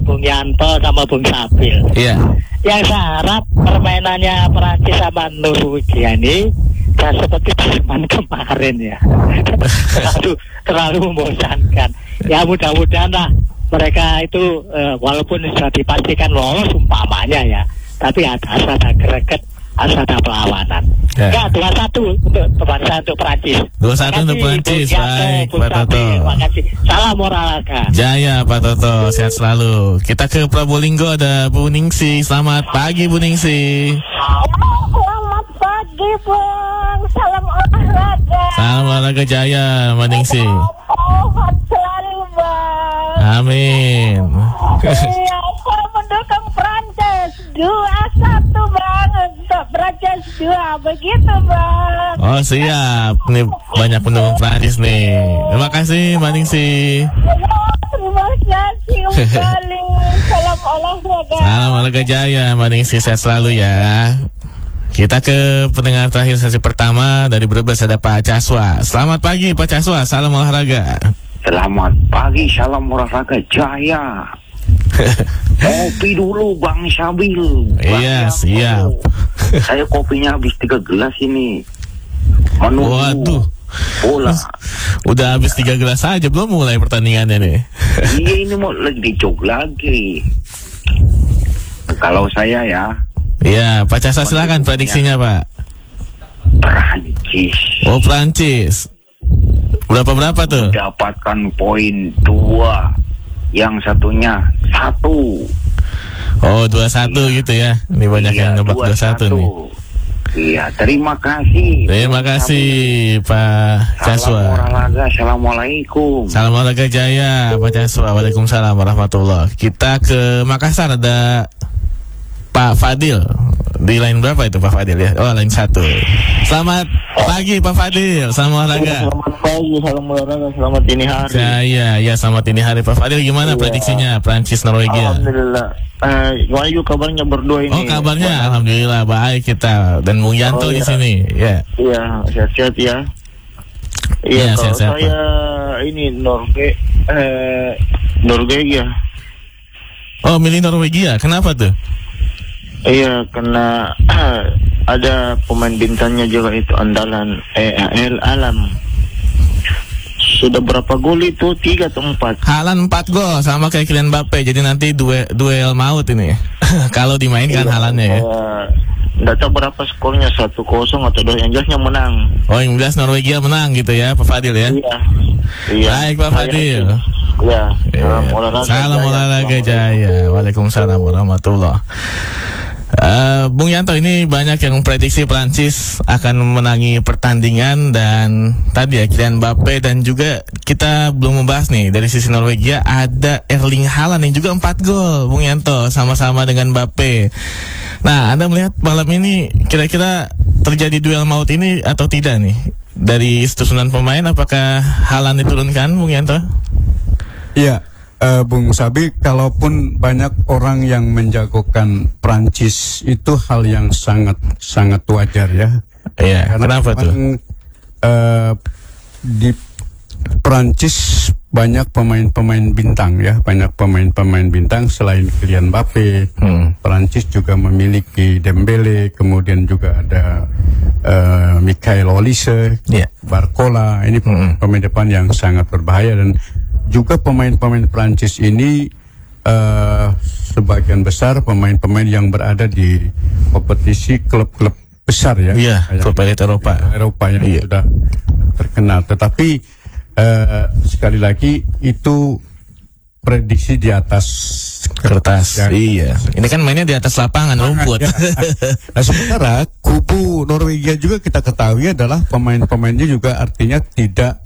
Bung Yanto sama Bung Sabil. Iya. Yang saya harap permainannya Perancis sama Norwegia ini dan seperti zaman kemarin ya. terlalu membosankan. Ya mudah-mudahan lah mereka itu walaupun sudah dipastikan lolos umpamanya ya, tapi ada greget, ada perlawanan. Ya, 2-1 untuk bangsa, untuk Perancis. 2-1 untuk Perancis. Baik, Pak Toto. Terima kasih. Salam olahraga. Jaya Pak Toto, sehat selalu. Kita ke Probolinggo, ada Bu Ningsi. Selamat pagi Bu Ningsi. Selamat pagi Bang. Salam olahraga. Salam olahraga Jaya Mbak Ningsi. Sehat selalu Bang. Amin. Iya, saya mendukung Prancis 2-1 Bang. Untuk Prancis 2, begitu Bang. Oh siap, nih banyak pendukung Prancis nih. Terima kasih Mbak Ningsi. Terima kasih kembali. Salam olahraga. Salam olahraga Jaya Mbak Ningsi, sehat selalu ya. Kita ke pendengar terakhir sesi pertama dari Brebes, ada Pak Caswa. Selamat pagi Pak Caswa, salam olahraga. Selamat pagi, salam olahraga Jaya. Kopi dulu Bang Sabil. Iya, siap. Saya kopinya habis 3 gelas ini. Menunggu Waduh, bola. udah habis 3 gelas aja, belum mulai pertandingannya nih. Iya, ini mau lagi dicok lagi. Kalau saya ya, Iya, Pak Caswa silakan prediksinya Pak. Prancis Oh Prancis. Berapa tuh? dapatkan poin 2, yang satunya 1. Oh 2-1 gitu ya. Ini banyak yang nebak 2-1 nih. Iya, terima kasih. Terima kasih Pak Caswa. Salam olahraga, assalamualaikum. Salam olahraga Jaya Pak Caswa. Waalaikumsalam warahmatullahi. Kita ke Makassar, ada Pak Fadil. Di line berapa itu Pak Fadil ya? Oh line 1. Selamat pagi Pak Fadil, salam olahraga. Selamat pagi, salam olahraga, selamat ini hari. Ya selamat ini hari Pak Fadil. Gimana prediksinya Prancis Norwegia? Alhamdulillah. Gimana juga kabarnya berdua ini? Oh kabarnya alhamdulillah baik kita, dan Bung Yanto di sini. Ya. Iya, sehat-sehat ya. Iya, Kalau sehat-sehat, saya ini Norwegia. Oh milih Norwegia, kenapa tuh? Iya, karena ada pemain bintangnya juga itu andalan Alam. Sudah berapa gol itu? 3 atau 4? Haaland 4 gol sama kayak Kylian Mbappe. Jadi nanti duel maut ini. Kalau dimainkan Haalandnya ya. Nggak tahu berapa skornya, 1-0 atau 2, yang jelasnya menang. Oh yang jelas Norwegia menang gitu ya Pak Fadil ya. Iya. Baik Pak Fadil. Ya, salam olahraga. Salam olahraga Jaya. Waalaikumsalam warahmatullahi. Bung Yanto, ini banyak yang memprediksi Prancis akan memenangi pertandingan, dan tadi ya Kylian Mbappe, dan juga kita belum membahas nih dari sisi Norwegia ada Erling Haaland yang juga 4 gol Bung Yanto sama-sama dengan Mbappe. Nah Anda melihat malam ini kira-kira terjadi duel maut ini atau tidak nih? Dari susunan pemain apakah Haaland diturunkan Bung Yanto? Iya, Bung Sabi, kalaupun banyak orang yang menjagokan Prancis, itu hal yang sangat wajar ya. Iya, kenapa tuh? Di Prancis banyak pemain-pemain bintang ya, banyak pemain-pemain bintang selain Kylian Mbappe. Prancis juga memiliki Dembele, kemudian juga ada Michael Olise, Barcola. Ini pemain depan yang sangat berbahaya, dan juga pemain-pemain Prancis ini sebagian besar pemain-pemain yang berada di kompetisi klub-klub besar ya. Iya, klub elit Eropa yang sudah terkenal. Tetapi sekali lagi itu prediksi di atas kertas. Iya. Ini kan mainnya di atas lapangan rumput. Nah, sementara kubu Norwegia juga kita ketahui adalah pemain-pemainnya juga artinya tidak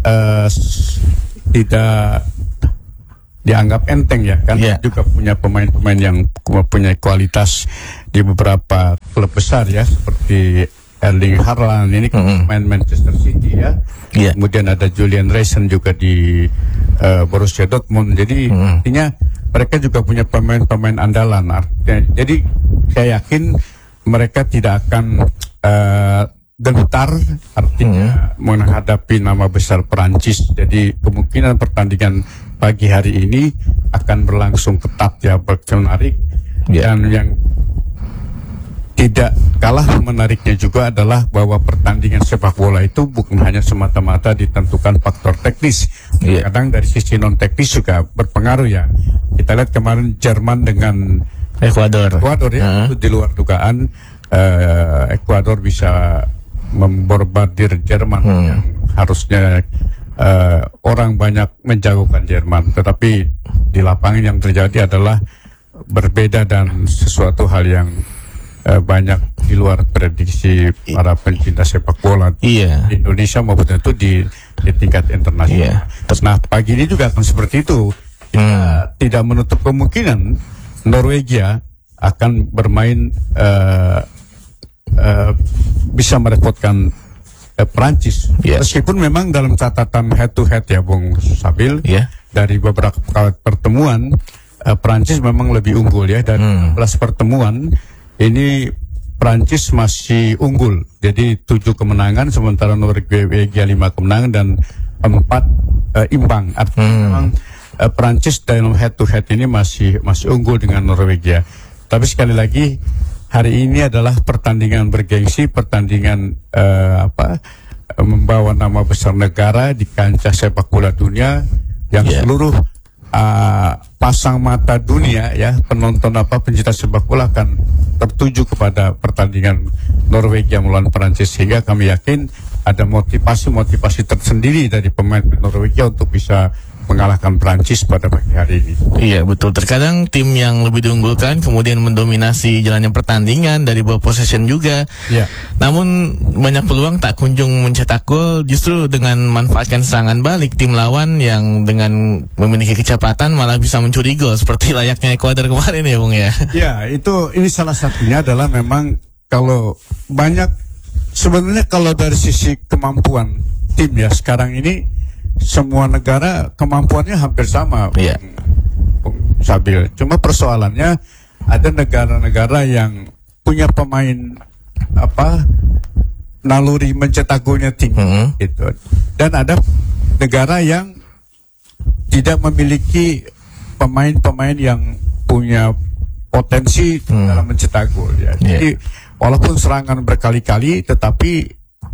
dianggap enteng ya, kan juga punya pemain-pemain yang punya kualitas di beberapa klub besar ya, seperti Erling Haaland ini pemain Manchester City ya. Kemudian ada Julian Reisen juga di Borussia Dortmund. Jadi artinya mereka juga punya pemain-pemain andalan. Jadi saya yakin mereka tidak akan gentar artinya menghadapi nama besar Perancis. Jadi kemungkinan pertandingan pagi hari ini akan berlangsung ketat ya, menarik. Dan yang tidak kalah menariknya juga adalah bahwa pertandingan sepak bola itu bukan hanya semata-mata ditentukan faktor teknis. Kadang dari sisi non teknis juga berpengaruh ya. Kita lihat kemarin Jerman dengan Ekuador ya, itu di luar dugaan. Ekuador bisa membombardir Jerman yang harusnya orang banyak menjagokan Jerman, tetapi di lapangan yang terjadi adalah berbeda dan sesuatu hal yang banyak di luar prediksi para pencinta sepak bola di Indonesia maupun tentu di tingkat internasional. Nah, pagi ini juga akan seperti itu. Tidak menutup kemungkinan Norwegia akan bermain bisa merepotkan Perancis. Meskipun memang dalam catatan head to head ya Bung Sabil, dari beberapa pertemuan Perancis memang lebih unggul ya. Dari 11 pertemuan ini Perancis masih unggul. Jadi 7 kemenangan sementara Norwegia 5 kemenangan dan 4 imbang. Artinya memang Perancis dalam head to head ini masih unggul dengan Norwegia. Tapi sekali lagi hari ini adalah pertandingan bergengsi, pertandingan membawa nama besar negara di kancah sepak bola dunia yang seluruh pasang mata dunia ya, penonton pencinta sepak bola akan tertuju kepada pertandingan Norwegia melawan Perancis, sehingga kami yakin ada motivasi tersendiri dari pemain Norwegia untuk bisa mengalahkan Prancis pada pagi hari ini. Iya betul, terkadang tim yang lebih diunggulkan kemudian mendominasi jalannya pertandingan dari ball possession juga. Namun banyak peluang tak kunjung mencetak gol, justru dengan manfaatkan serangan balik tim lawan yang dengan memiliki kecepatan malah bisa mencuri gol seperti layaknya Ekuador kemarin ya Bung ya. Ya, ini salah satunya adalah memang kalau banyak sebenarnya kalau dari sisi kemampuan tim ya sekarang ini semua negara kemampuannya hampir sama, Bung Sabil. Cuma persoalannya ada negara-negara yang punya pemain naluri mencetak golnya tinggi, gitu. Dan ada negara yang tidak memiliki pemain-pemain yang punya potensi dalam mencetak gol. Ya. Jadi walaupun serangan berkali-kali, tetapi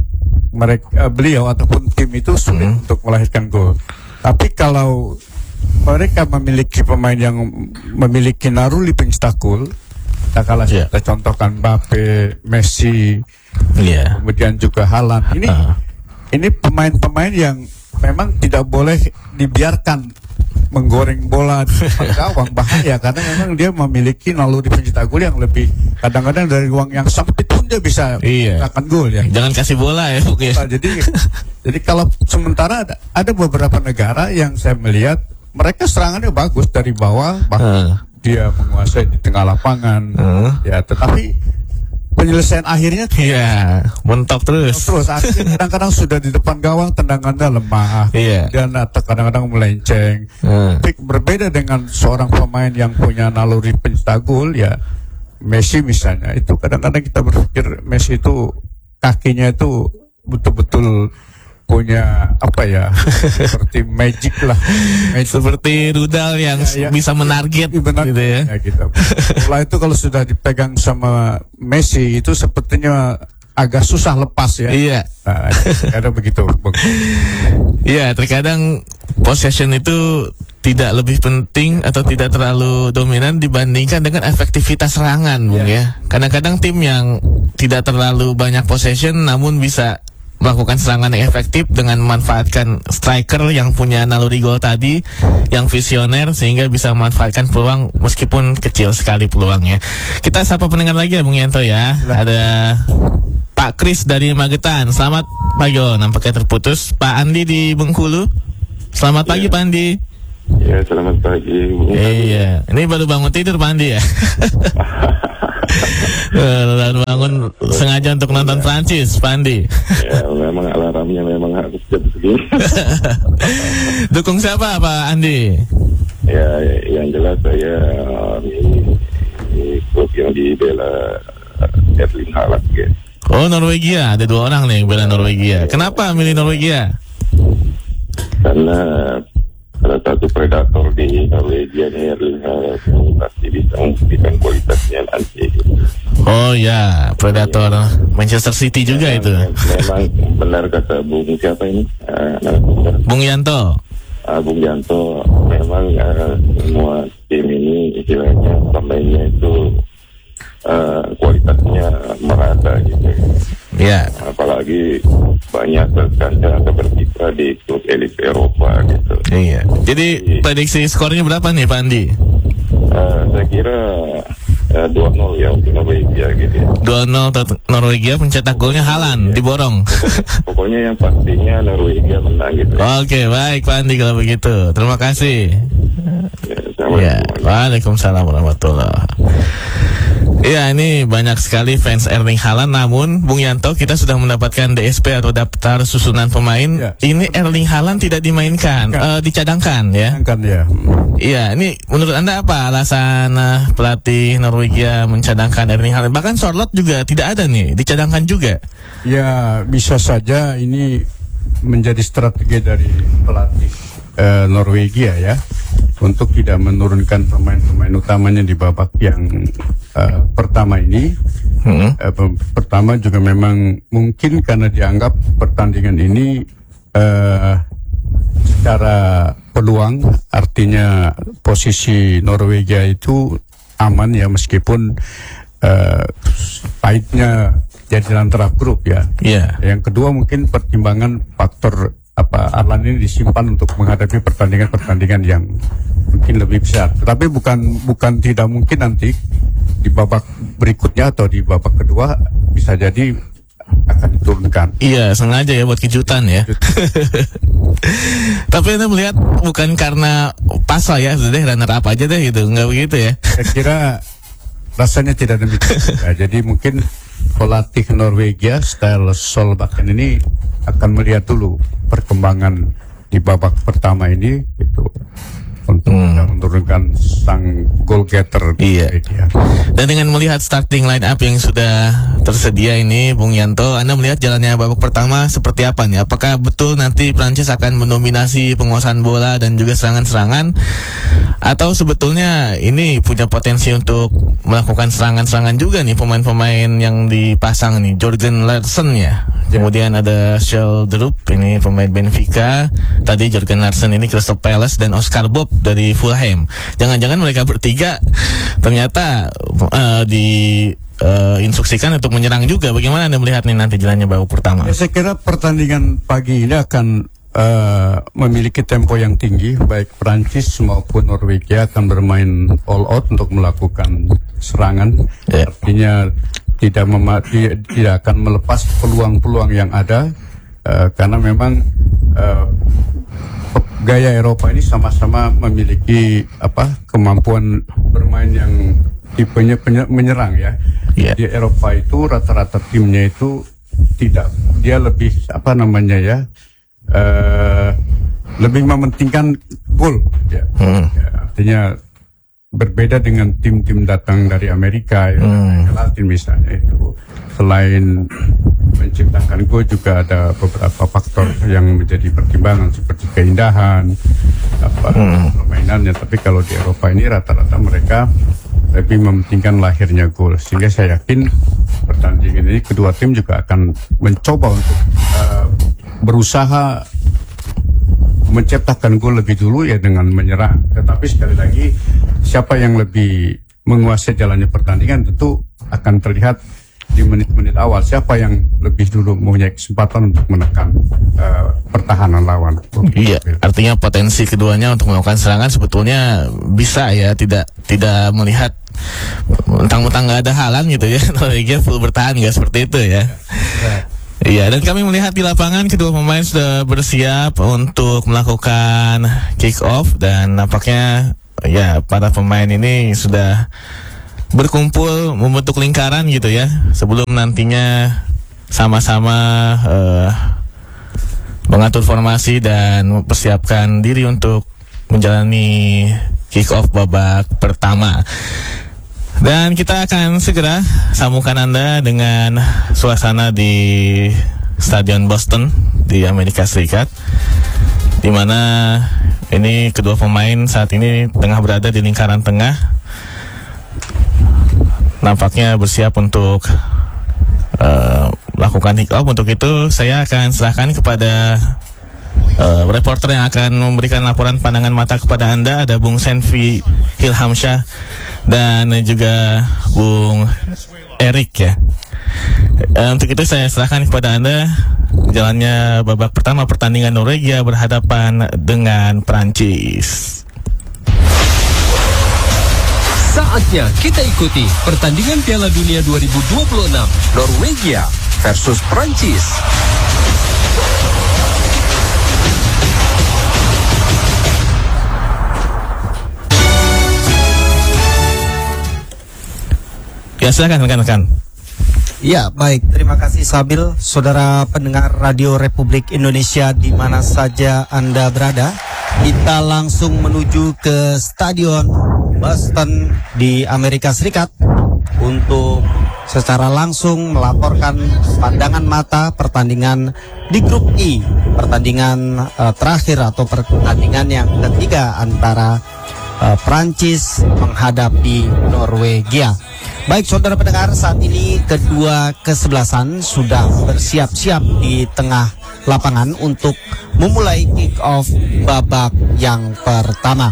beliau ataupun tim itu sulit untuk melahirkan gol. Tapi kalau mereka memiliki pemain yang memiliki naluri pencetak gol, kita contohkan Mbappe, Messi, kemudian juga Haaland. Ini pemain-pemain yang memang tidak boleh dibiarkan menggoreng bola di gawang, bahaya karena memang dia memiliki naluri pencetak gol yang lebih, kadang-kadang dari ruang yang sempit pun dia bisa mencetakkan gol ya. Jangan kasih bola ya. Jadi kalau sementara ada beberapa negara yang saya melihat mereka serangannya bagus dari bawah, bahkan dia menguasai di tengah lapangan, ya, tetapi penyelesaian akhirnya mentok terus akhirnya kadang-kadang sudah di depan gawang tendangannya lemah, dan atau kadang-kadang melenceng. Tapi berbeda dengan seorang pemain yang punya naluri pencetak gol ya, Messi misalnya, itu kadang-kadang kita berpikir Messi itu kakinya itu betul-betul punya seperti magic lah, seperti rudal yang bisa menarget gitu ya. Gitu. Setelah itu kalau sudah dipegang sama Messi itu sepertinya agak susah lepas ya. Nah, kadang begitu. Terkadang possession itu tidak lebih penting atau tidak terlalu dominan dibandingkan dengan efektivitas serangan, Bung ya. Kadang-kadang tim yang tidak terlalu banyak possession namun bisa melakukan serangan yang efektif dengan memanfaatkan striker yang punya naluri gol tadi, yang visioner, sehingga bisa memanfaatkan peluang meskipun kecil sekali peluangnya. Kita sapa pendengar lagi ya Bung Yanto ya. Ada Pak Kris dari Magetan. Selamat pagi. Nampaknya terputus. Pak Andi di Bengkulu. Selamat pagi Pak Andi. Ya, selamat pagi. Ini baru bangun tidur Pak Andi ya. Bangun sengaja untuk nonton Prancis, Pak Andi. Ya, memang alarmnya memang harus jam segini. Dukung siapa Pak Andi? Ya, yang jelas saya ini klub yang dibela Erling Haaland ya. Oh, Norwegia, ada 2 orang nih yang bela Norwegia. Kenapa milih Norwegia? Karena salah satu untuk predator di Norwegia nih Erling Haaland pasti bisa membuktikan kualitasnya nanti. Oh ya, predator Manchester City juga itu. Memang benar kata Bung siapa ini? Bung Yanto. Bung Yanto, memang semua tim ini istilahnya pemainnya itu kualitasnya merata gitu. Ya. Apalagi banyak berkaca atau berkiprah di klub elit Eropa gitu. Iya. Jadi prediksi skornya berapa nih Pak Andi? Saya kira 2-0 ya untuk Norwegia gitu ya. 2-0 Norwegia, pencetak golnya Haaland, diborong. Pokoknya yang pastinya Norwegia menang gitu. Oke, baik Pak Andi kalau begitu. Terima kasih. Ya, Waalaikumsalam warahmatullahi. Iya, ini banyak sekali fans Erling Haaland. Namun, Bung Yanto, kita sudah mendapatkan DSP atau daftar susunan pemain. Ya. Ini Erling Haaland tidak dimainkan, dicadangkan ya. Iya, ini menurut Anda apa alasan pelatih Norwegia mencadangkan Erling Haaland? Bahkan Charlotte juga tidak ada nih, dicadangkan juga. Ya, bisa saja ini menjadi strategi dari pelatih Norwegia ya, untuk tidak menurunkan pemain-pemain utamanya di babak yang pertama ini. Pertama juga memang mungkin karena dianggap pertandingan ini secara peluang, artinya posisi Norwegia itu aman ya, meskipun pahitnya jadi antara grup ya. Yeah. Yang kedua mungkin pertimbangan faktor Haaland ini disimpan untuk menghadapi pertandingan-pertandingan yang mungkin lebih besar. Tetapi bukan tidak mungkin nanti di babak berikutnya atau di babak kedua bisa jadi akan diturunkan. Iya, sengaja ya buat kejutan ya. Tapi Anda melihat bukan karena pasal ya, sudah runner up aja deh gitu, nggak begitu ya? Saya kira rasanya tidak demikian. Jadi mungkin pelatih Norwegia style Solbakken ini akan melihat dulu perkembangan di babak pertama ini gitu, untuk menurunkan sang goal getter. Iya. Dan dengan melihat starting line up yang sudah tersedia ini, Bung Yanto, Anda melihat jalannya babak pertama seperti apa nih? Apakah betul nanti Prancis akan mendominasi penguasaan bola dan juga serangan-serangan, atau sebetulnya ini punya potensi untuk melakukan serangan-serangan juga nih pemain-pemain yang dipasang nih? Jørgen Larsen ya, kemudian ada Sheldrup, ini pemain Benfica, tadi Jørgen Larsen ini Crystal Palace, dan Oscar Bob dari Fulham. Jangan-jangan mereka bertiga ternyata diinstruksikan untuk menyerang juga. Bagaimana Anda melihat nih nanti jalannya babak pertama? Ya, saya kira pertandingan pagi ini akan memiliki tempo yang tinggi. Baik Prancis maupun Norwegia akan bermain all out untuk melakukan serangan. Artinya tidak akan melepas peluang-peluang yang ada, karena memang gaya Eropa ini sama-sama memiliki kemampuan bermain yang tipenya menyerang ya. Di Eropa itu rata-rata timnya itu dia lebih lebih mementingkan gol ya. Artinya berbeda dengan tim-tim datang dari Amerika ya, Latin misalnya itu. Selain menciptakan gol juga ada beberapa faktor yang menjadi pertimbangan seperti keindahan permainannya. Tapi kalau di Eropa ini rata-rata mereka lebih mementingkan lahirnya gol, sehingga saya yakin pertandingan ini kedua tim juga akan mencoba untuk berusaha menciptakan gol lebih dulu ya dengan menyerang. Tetapi sekali lagi siapa yang lebih menguasai jalannya pertandingan tentu akan terlihat di menit-menit awal, siapa yang lebih dulu mempunyai kesempatan untuk menekan pertahanan lawan. Iya, artinya potensi keduanya untuk melakukan serangan sebetulnya bisa ya, tidak melihat mentang-mentang nggak ada Haaland gitu ya, Norwegia full bertahan, nggak seperti itu ya. Iya, dan kami melihat di lapangan kedua pemain sudah bersiap untuk melakukan kick off, dan nampaknya ya para pemain ini sudah berkumpul membentuk lingkaran gitu ya, sebelum nantinya sama-sama mengatur formasi dan mempersiapkan diri untuk menjalani kick off babak pertama. Dan kita akan segera sambungkan Anda dengan suasana di Stadion Boston di Amerika Serikat, di mana Ini kedua pemain saat ini tengah berada di lingkaran tengah. Nampaknya bersiap untuk melakukan kick off. Untuk itu saya akan serahkan kepada reporter yang akan memberikan laporan pandangan mata kepada Anda. Ada Bung Senvi Hilhamsyah dan juga Bung Erik ya. Untuk itu saya serahkan kepada Anda jalannya babak pertama pertandingan Norwegia berhadapan dengan Prancis. Saatnya kita ikuti pertandingan Piala Dunia 2026 Norwegia versus Prancis. Ya, silakan rekan-rekan. Ya, baik. Terima kasih Sabil, saudara pendengar Radio Republik Indonesia di mana saja Anda berada. Kita langsung menuju ke Stadion Boston di Amerika Serikat untuk secara langsung melaporkan pandangan mata pertandingan di grup I, pertandingan terakhir atau pertandingan yang ketiga antara Prancis menghadapi Norwegia. Baik saudara pendengar, saat ini kedua kesebelasan sudah bersiap-siap di tengah lapangan untuk memulai kick off babak yang pertama.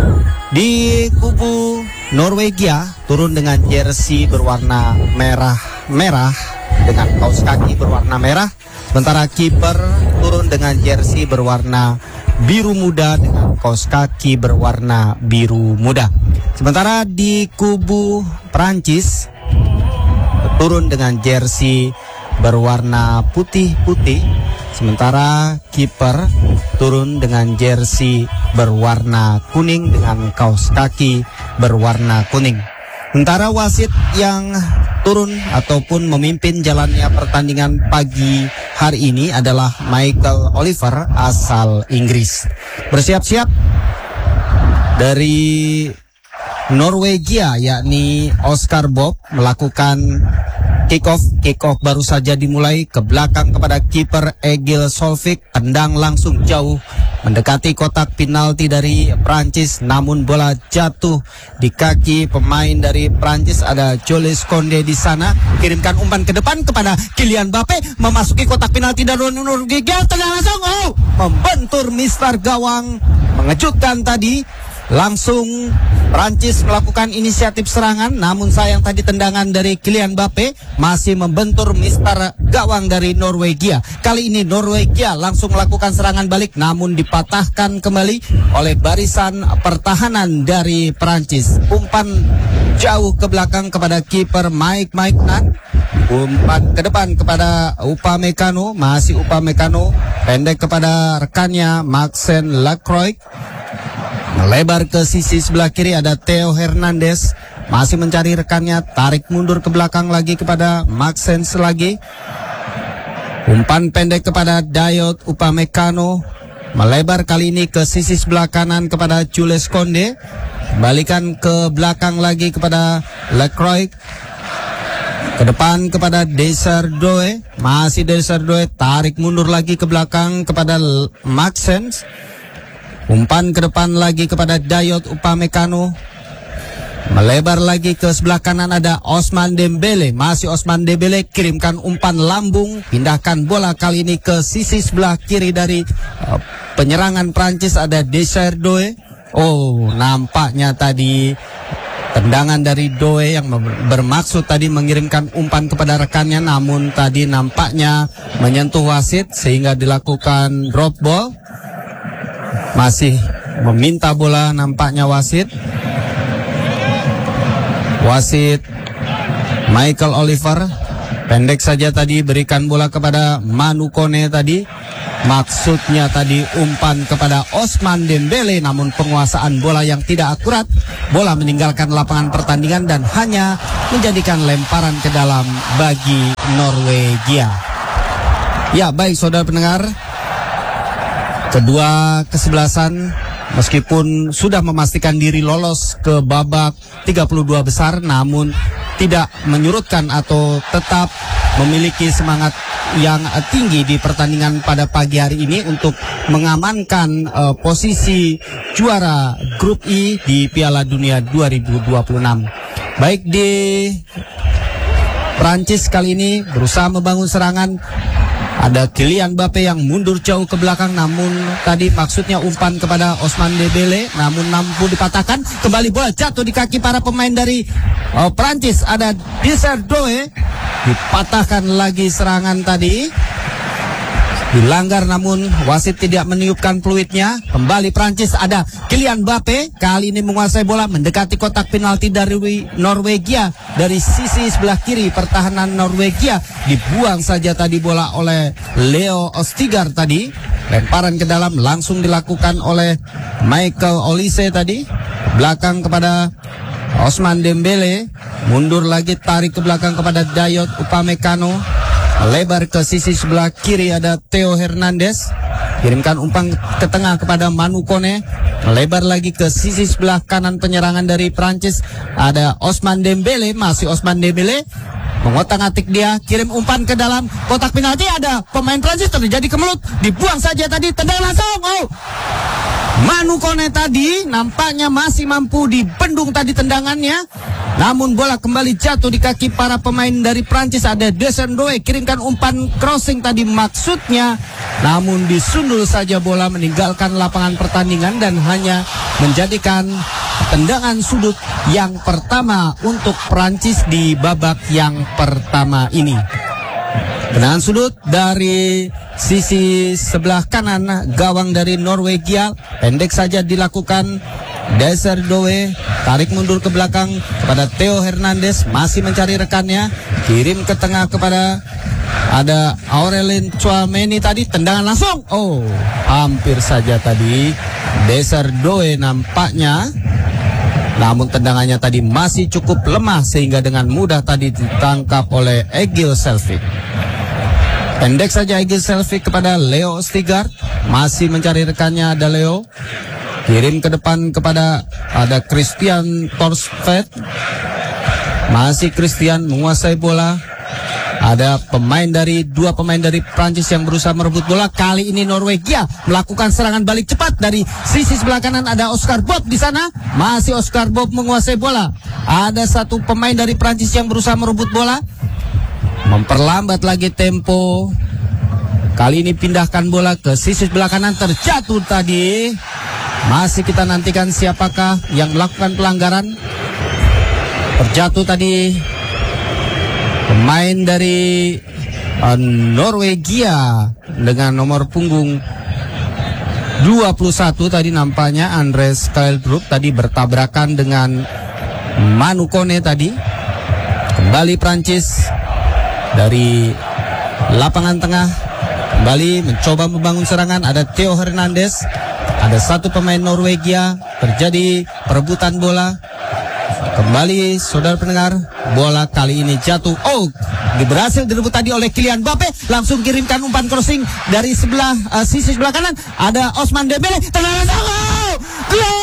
Di kubu Norwegia turun dengan jersey berwarna merah dengan kaos kaki berwarna merah, sementara kiper turun dengan jersey berwarna biru muda dengan kaos kaki berwarna biru muda. Sementara di kubu Prancis turun dengan jersey berwarna putih-putih, sementara kiper turun dengan jersey berwarna kuning dengan kaos kaki berwarna kuning. Sementara wasit yang turun ataupun memimpin jalannya pertandingan pagi hari ini adalah Michael Oliver asal Inggris. Bersiap-siap dari Norwegia yakni Oscar Bob melakukan kick off baru saja dimulai ke belakang kepada kiper Egil Solvik, tendang langsung jauh mendekati kotak penalti dari Prancis, namun bola jatuh di kaki pemain dari Prancis. Ada Jules Koundé di sana, kirimkan umpan ke depan kepada Kylian Mbappe, memasuki kotak penalti dari Norwegia, tendang langsung membentur mistar gawang, mengejutkan tadi. Langsung Prancis melakukan inisiatif serangan, namun sayang tadi tendangan dari Kylian Mbappe masih membentur mistar gawang dari Norwegia. Kali ini Norwegia langsung melakukan serangan balik, namun dipatahkan kembali oleh barisan pertahanan dari Prancis. Umpan jauh ke belakang kepada kiper Mike Maignan, umpan ke depan kepada Upamecano, masih Upamecano, pendek kepada rekannya Maxen Lacroix. Melebar ke sisi sebelah kiri ada Theo Hernandez, masih mencari rekannya, tarik mundur ke belakang lagi kepada Maxens lagi. Umpan pendek kepada Dayot Upamecano, melebar kali ini ke sisi sebelah kanan kepada Jules Koundé, balikan ke belakang lagi kepada Lacroix. Ke depan kepada Desardoe, masih Desardoe, tarik mundur lagi ke belakang kepada Maxens. Umpan ke depan lagi kepada Dayot Upamecano, melebar lagi ke sebelah kanan ada Ousmane Dembele, masih Ousmane Dembele, kirimkan umpan lambung, pindahkan bola kali ini ke sisi sebelah kiri dari penyerangan Prancis ada Desardoe. Oh, nampaknya tadi tendangan dari Doe yang bermaksud tadi mengirimkan umpan kepada rekannya, namun tadi nampaknya menyentuh wasit sehingga dilakukan drop ball. Masih meminta bola nampaknya wasit Michael Oliver, pendek saja tadi berikan bola kepada Manu Kone tadi. Maksudnya tadi umpan kepada Ousmane Dembele, namun penguasaan bola yang tidak akurat. Bola meninggalkan lapangan pertandingan dan hanya menjadikan lemparan ke dalam bagi Norwegia. Ya, baik saudara pendengar, kedua kesebelasan meskipun sudah memastikan diri lolos ke babak 32 besar, namun tidak menyurutkan atau tetap memiliki semangat yang tinggi di pertandingan pada pagi hari ini untuk mengamankan posisi juara grup I di Piala Dunia 2026. Baik, di Prancis kali ini berusaha membangun serangan. Ada Kylian Mbappe yang mundur jauh ke belakang, namun tadi maksudnya umpan kepada Ousmane Dembélé, namun mampu dipatahkan. Kembali bola jatuh di kaki para pemain dari Prancis. Ada Deserdoe, dipatahkan lagi serangan tadi. Dilanggar namun wasit tidak meniupkan peluitnya. Kembali Prancis, ada Kylian Mbappe, kali ini menguasai bola mendekati kotak penalti dari Norwegia. Dari sisi sebelah kiri pertahanan Norwegia, dibuang saja tadi bola oleh Leo Østigard tadi. Lemparan ke dalam langsung dilakukan oleh Michael Olise tadi. Belakang kepada Ousmane Dembélé, mundur lagi tarik ke belakang kepada Dayot Upamecano. Lebar ke sisi sebelah kiri ada Theo Hernandez. Kirimkan umpan ke tengah kepada Manu Kone. Lebar lagi ke sisi sebelah kanan penyerangan dari Prancis. Ada Ousmane Dembélé, masih Ousmane Dembélé. Mengotak-atik dia, kirim umpan ke dalam kotak penalti. Ada pemain Prancis terjadi kemelut. Dibuang saja tadi, tendang langsung. Manu Kone tadi nampaknya masih mampu dibendung tadi tendangannya. Namun bola kembali jatuh di kaki para pemain dari Prancis. Ada Deserdoe, kirimkan umpan crossing tadi maksudnya, namun disundul saja bola meninggalkan lapangan pertandingan dan hanya menjadikan tendangan sudut yang pertama untuk Prancis di babak yang pertama ini. Tendangan sudut dari sisi sebelah kanan gawang dari Norwegia, pendek saja dilakukan. Deserdoe tarik mundur ke belakang kepada Theo Hernandez, masih mencari rekannya, kirim ke tengah kepada ada Aurelien Tchouameni tadi, tendangan langsung. Hampir saja tadi Deserdoe nampaknya, namun tendangannya tadi masih cukup lemah sehingga dengan mudah tadi ditangkap oleh Egil Selvik. Pendek saja Egil Selvik kepada Leo Østigard, masih mencari rekannya, ada Leo. Kirim ke depan kepada ada Christian Torstvedt. Masih Christian menguasai bola. Ada dua pemain dari Prancis yang berusaha merebut bola. Kali ini Norwegia melakukan serangan balik cepat dari sisi sebelah kanan. Ada Oscar Bob di sana. Masih Oscar Bob menguasai bola. Ada satu pemain dari Prancis yang berusaha merebut bola. Memperlambat lagi tempo. Kali ini pindahkan bola ke sisi sebelah kanan, terjatuh tadi. Masih kita nantikan siapakah yang melakukan pelanggaran. Terjatuh tadi pemain dari Norwegia dengan nomor punggung 21 tadi nampaknya Andres Kjeldrup tadi bertabrakan dengan Manu Kone tadi. Kembali Prancis dari lapangan tengah, kembali mencoba membangun serangan. Ada Theo Hernandez. Ada satu pemain Norwegia, terjadi perebutan bola. Kembali saudara pendengar, bola kali ini jatuh. Berhasil direbut tadi oleh Kylian Mbappe. Langsung kirimkan umpan crossing dari sisi sebelah kanan. Ada Ousmane Dembélé. Tendangan gol!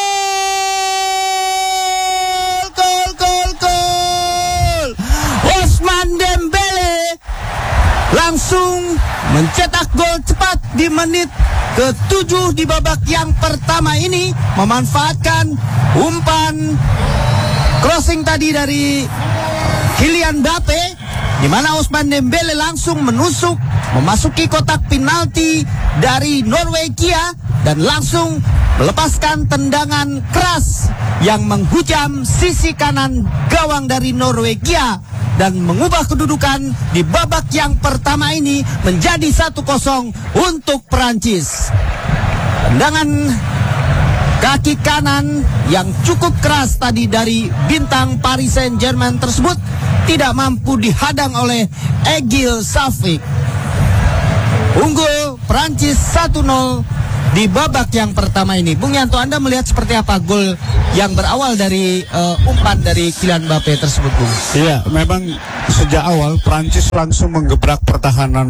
Ousmane Dembélé langsung mencetak gol cepat di menit ke-7 di babak yang pertama ini, memanfaatkan umpan crossing tadi dari Kylian Mbappe, di mana Ousmane Dembélé langsung menusuk memasuki kotak penalti dari Norwegia dan langsung melepaskan tendangan keras yang menghujam sisi kanan gawang dari Norwegia dan mengubah kedudukan di babak yang pertama ini menjadi 1-0 untuk Prancis. Tendangan kaki kanan yang cukup keras tadi dari bintang Paris Saint-Germain tersebut tidak mampu dihadang oleh Egil Selvik. Unggul Prancis 1-0 di babak yang pertama ini. Bung Yanto, Anda melihat seperti apa gol yang berawal dari umpan dari Kylian Mbappe tersebut, Bung? Iya, memang sejak awal Prancis langsung menggebrak pertahanan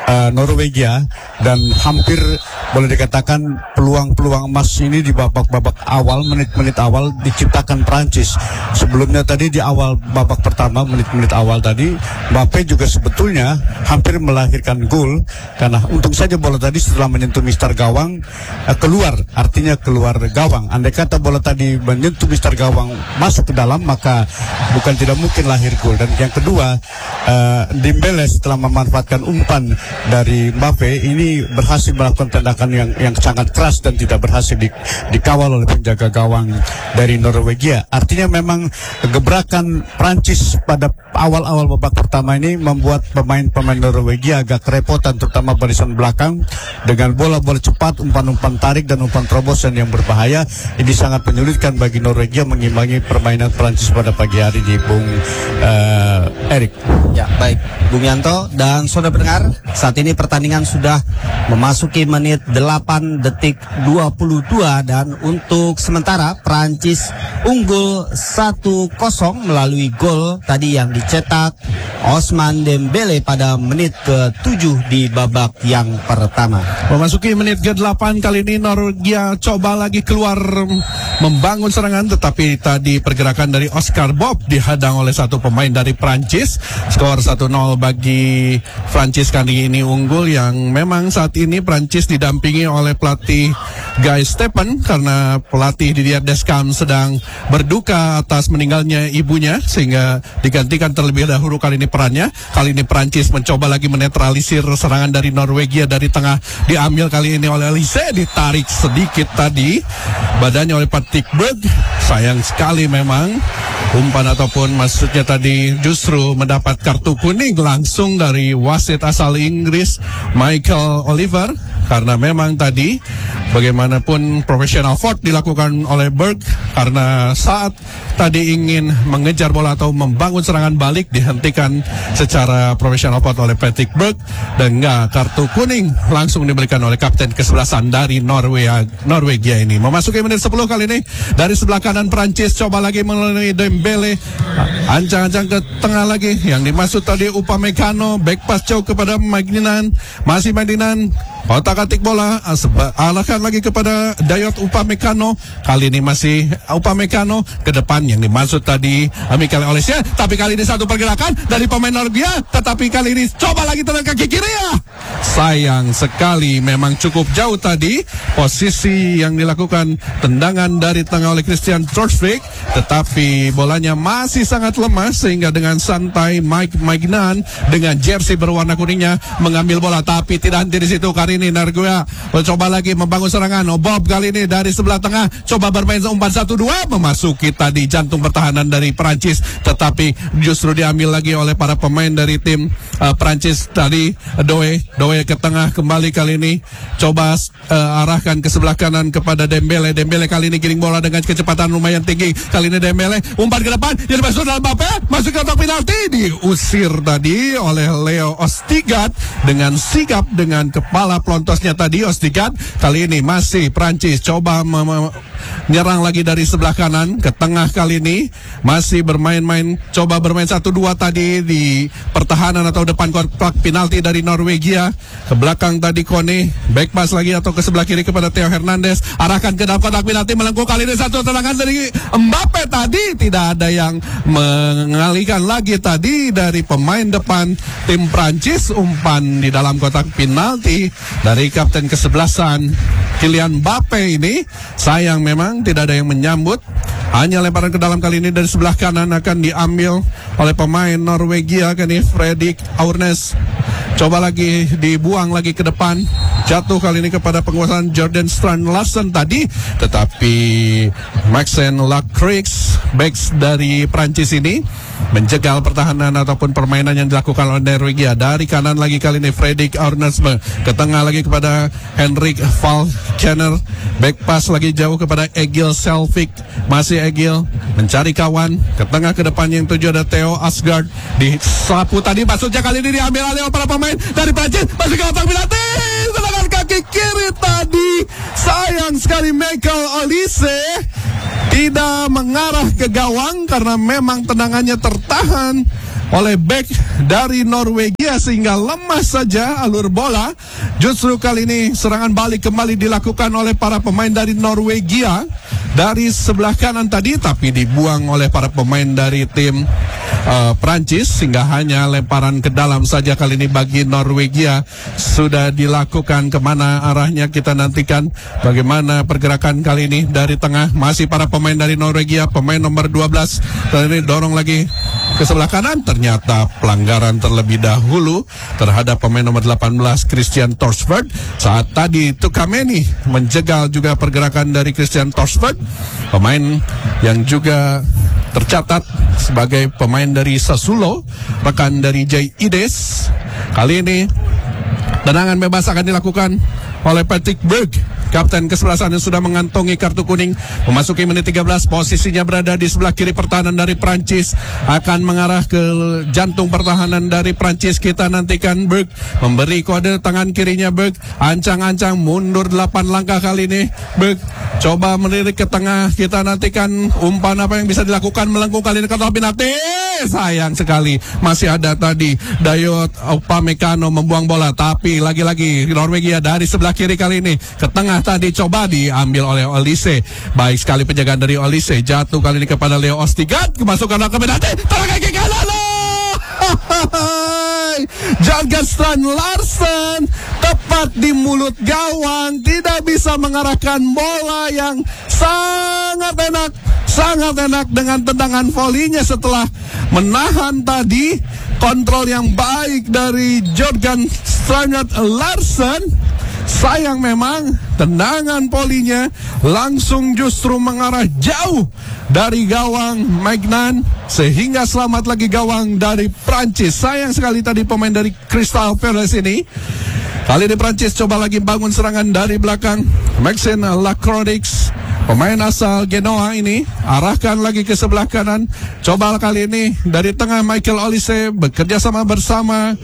Norwegia, dan hampir boleh dikatakan peluang-peluang emas ini di babak-babak awal, menit-menit awal diciptakan Prancis. Sebelumnya tadi di awal babak pertama, menit-menit awal tadi, Mbappe juga sebetulnya hampir melahirkan gol karena untung saja bola tadi setelah menyentuh mistar gawang keluar, artinya keluar gawang. Andai kata bola tadi menyentuh mistar gawang masuk ke dalam, maka bukan tidak mungkin lahir gol. Dan yang kedua, Dembele setelah memanfaatkan umpan dari Mbappe ini berhasil melakukan tindakan yang sangat keras dan tidak berhasil dikawal oleh penjaga gawang dari Norwegia. Artinya memang gebrakan Prancis pada awal-awal babak pertama ini membuat pemain-pemain Norwegia agak kerepotan, terutama barisan belakang, dengan bola-bola cepat, umpan-umpan tarik dan umpan terobosan yang berbahaya. Ini sangat menyulitkan bagi Norwegia mengimbangi permainan Prancis pada pagi hari di Bung Erik. Ya, baik Bung Yanto dan saudara pendengar, saat ini pertandingan sudah memasuki menit 8 detik 22 dan untuk sementara Prancis unggul 1-0 melalui gol tadi yang dicetak Ousmane Dembele pada menit ke-7 di babak yang pertama. Memasuki menit ke-8 kali ini Norwegia coba lagi keluar membangun serangan, tetapi tadi pergerakan dari Oscar Bob dihadang oleh satu pemain dari Prancis. Skor 1-0 bagi Prancis kali ini unggul, yang memang saat ini Prancis didampingi oleh pelatih Guy Stephen karena pelatih Didier Deschamps sedang berduka atas meninggalnya ibunya sehingga digantikan terlebih dahulu kali ini perannya. Kali ini Prancis mencoba lagi menetralisir serangan dari Norwegia dari tengah, diambil kali ini oleh Elise, ditarik sedikit tadi badannya oleh Patrick Berg. Sayang sekali memang umpan ataupun maksudnya tadi justru mendapat kartu kuning langsung dari wasit asal Inggris Michael Oliver, karena memang tadi bagaimanapun professional foul dilakukan oleh Berg karena saat tadi ingin mengejar bola atau membangun serangan balik dihentikan secara profesional foul oleh Patrick Berg, dan enggak, kartu kuning langsung diberikan oleh kapten kesebelasan dari Norwegia ini. Memasuki menit 10 kali ini dari sebelah kanan Prancis coba lagi melalui Dembele, ancang-ancang ke tengah lagi yang dimaksud tadi Upamecano, back pass jauh kepada Magdinan, masih Magdinan otak-atik bola, arahkan lagi kepada Dayot Upamecano. Kali ini masih Upamecano ke depan yang dimaksud tadi Mikel Olise, tapi kali ini satu pergerakan dari pemain Norwegia, tetapi kali ini coba lagi dengan kaki kiri ya. Sayang sekali, memang cukup jauh tadi posisi yang dilakukan tendangan dari tengah oleh Christian Trorsvik, tetapi bolanya masih sangat lemah sehingga dengan santai Mike Magnan dengan jersey berwarna kuningnya mengambil bola, tapi tidak henti di situ. Kali ini Norwegia mencoba lagi membangun serangan. Bob kali ini dari sebelah tengah coba bermain umpan 1-2 memasuki tadi jantung pertahanan dari Prancis, tetapi justru diambil lagi oleh para pemain dari tim Prancis tadi. Doe ke tengah kembali, kali ini coba arahkan ke sebelah kanan kepada Dembele. Dembele kali ini giring bola dengan kecepatan lumayan tinggi. Kali ini Dembele umpan ke depan yang masuk dalam Mbappe, masuk ke kotak penalti, diusir tadi oleh Leo Ostigard dengan sigap dengan kepala pelontosnya tadi. Ostigard kali ini masih Prancis coba menyerang lagi dari sebelah kanan ke tengah, kali ini masih bermain-main, coba bermain 1-2 tadi di pertahanan atau depan kotak penalti dari Norwegia. Ke belakang tadi Kone, back pass lagi atau ke sebelah kiri kepada Theo Hernandez, arahkan ke dalam kotak penalti, melengkung. Kali ini satu tendangan dari Mbappe tadi, tidak ada yang mengalihkan lagi tadi dari pemain depan tim Prancis. Umpan di dalam kotak penalti dari kapten kesebelasan Kylian Mbappe ini. Sayang memang tidak ada yang menyambut, hanya lemparan ke dalam kali ini dari sebelah kanan akan diambil oleh pemain Norwegia. Kini Fredrik Aurnes coba lagi dibuang lagi ke depan, jatuh kali ini kepada penguasaan Jordan Strand Larsen tadi, tetapi Maxen Lacroix backs dari Prancis ini menjegal pertahanan ataupun permainan yang dilakukan oleh Norwegia. Dari kanan lagi kali ini Fredrik Aurnes ke tengah lagi kepada Henrik Falkener, back pass lagi jauh kepada Egil Selvik, masih Egil mencari kawan ke tengah ke depan yang tuju ada Theo Asgard, disapu tadi maksudnya kali ini diambil oleh para pemain dari Prancis, masuk ke kotak penalti, tendangan kaki kiri tadi. Sayang sekali Michael Olise tidak mengarah ke gawang karena memang tendangannya tertahan oleh bek dari Norwegia sehingga lemah saja alur bola. Justru kali ini serangan balik kembali dilakukan oleh para pemain dari Norwegia dari sebelah kanan tadi, tapi dibuang oleh para pemain dari tim Prancis sehingga hanya lemparan ke dalam saja kali ini bagi Norwegia. Sudah dilakukan, kemana arahnya kita nantikan bagaimana pergerakan kali ini dari tengah. Masih para pemain dari Norwegia, pemain nomor 12 kali ini dorong lagi ke sebelah kanan. Ternyata pelanggaran terlebih dahulu terhadap pemain nomor 18 Christian Thorsveld. Saat tadi Tukameni menjegal juga pergerakan dari Christian Thorsveld, pemain yang juga tercatat sebagai pemain dari Sassuolo, rekan dari Jay Ides. Kali ini tendangan bebas akan dilakukan oleh Patrick Berg. Kapten kesebelasan yang sudah mengantongi kartu kuning. Memasuki menit 13, posisinya berada di sebelah kiri pertahanan dari Prancis. Akan mengarah ke jantung pertahanan dari Prancis. Kita nantikan Berg memberi kode tangan kirinya. Berg ancang-ancang mundur 8 langkah kali ini. Berg coba melirik ke tengah. Kita nantikan umpan apa yang bisa dilakukan. Melengkung kali ini ke penalti. Sayang sekali masih ada tadi Dayot Upamecano membuang bola. Tapi lagi-lagi Norwegia dari sebelah kiri kali ini ke tengah. Tadi coba diambil oleh Olise. Baik sekali penjagaan dari Olise. Jatuh kali ini kepada Leo Ostigard. Kemasukan ke penalti. Terang kaki kanan. Jorgen Strand Larsen tepat di mulut gawang. Tidak bisa mengarahkan bola yang sangat enak dengan tendangan volinya setelah menahan tadi. Kontrol yang baik dari Jorgen Strand Larsen. Sayang memang tendangan polinya langsung justru mengarah jauh dari gawang Magnan sehingga selamat lagi gawang dari Prancis. Sayang sekali tadi pemain dari Crystal Palace ini. Kali ini Prancis coba lagi bangun serangan dari belakang. Maxime Lacroix, pemain asal Genoa ini, arahkan lagi ke sebelah kanan. Coba kali ini dari tengah Michael Olise bekerja sama bersama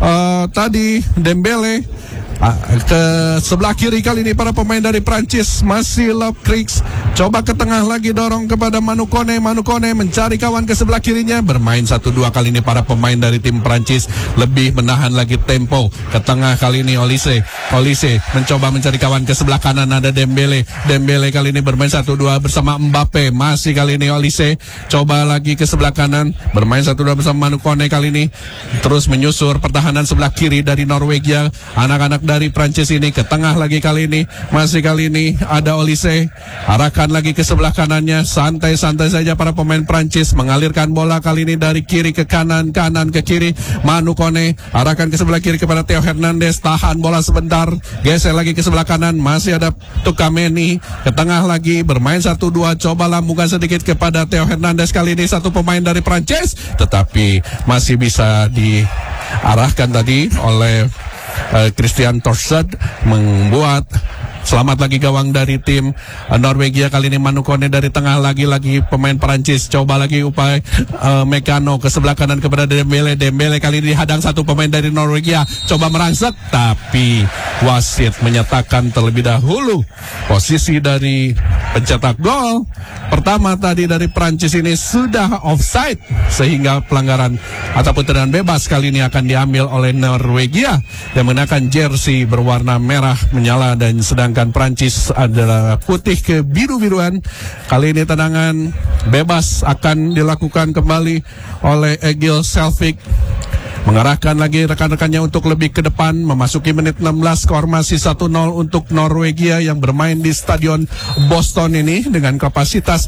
tadi Dembele. Ke sebelah kiri kali ini para pemain dari Prancis masih Lacroix. Coba ke tengah lagi dorong kepada Manu Kone. Manu Kone mencari kawan ke sebelah kirinya. Bermain 1-2 kali ini para pemain dari tim Prancis lebih menahan lagi tempo. Ke tengah kali ini Olise mencoba mencari kawan ke sebelah kanan. Ada Dembele kali ini bermain 1-2 bersama Mbappe. Masih kali ini Olise coba lagi ke sebelah kanan, bermain 1-2 bersama Manu Kone kali ini. Terus menyusur pertahanan sebelah kiri dari Norwegia. Anak-anak dari Prancis ini ke tengah lagi kali ini. Masih kali ini ada Olise, arahkan lagi ke sebelah kanannya. Santai-santai saja para pemain Prancis mengalirkan bola kali ini dari kiri ke kanan, kanan ke kiri. Manu Kone arahkan ke sebelah kiri kepada Theo Hernandez, tahan bola sebentar, geser lagi ke sebelah kanan. Masih ada Tukameni ke tengah lagi, bermain 1-2, coba lambungkan sedikit kepada Theo Hernandez. Kali ini satu pemain dari Prancis, tetapi masih bisa diarahkan tadi oleh Christian Thorsveld, membuat selamat lagi gawang dari tim Norwegia. Kali ini Manu Kone dari tengah, lagi-lagi pemain Perancis. Coba lagi upaya Mekano ke sebelah kanan kepada Dembele. Dembele kali ini dihadang satu pemain dari Norwegia. Coba merangsek, tapi wasit menyatakan terlebih dahulu posisi dari pencetak gol pertama tadi dari Prancis ini sudah offside, sehingga pelanggaran ataupun tendangan bebas kali ini akan diambil oleh Norwegia yang mengenakan jersey berwarna merah menyala, dan sedangkan Prancis adalah putih kebiru-biruan. Kali ini tendangan bebas akan dilakukan kembali oleh Egil Selvik, mengarahkan lagi rekan-rekannya untuk lebih ke depan. Memasuki menit 16, skor masih 1-0 untuk Norwegia yang bermain di Stadion Boston ini dengan kapasitas